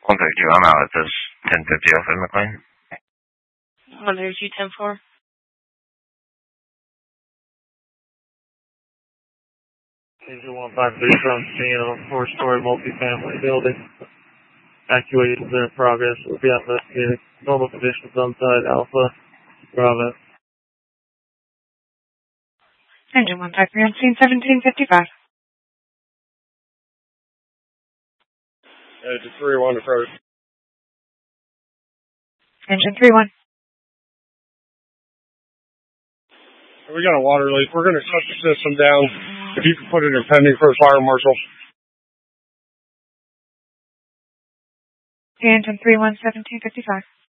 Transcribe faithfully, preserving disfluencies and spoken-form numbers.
one thirty-two, I'm out at this ten fifty off in McLean. one thirty-two, ten four. Angel one five three from scene of a four-story multifamily building. Evacuations are in progress. We'll be investigating normal conditions on site. Alpha, Bravo. Engine one five three on scene seventeen fifty-five. Engine three one approach. Engine three one. We got a water leak. We're going to shut the system down. If you can put it in pending for the fire marshal. Engine three one seventeen fifty-five.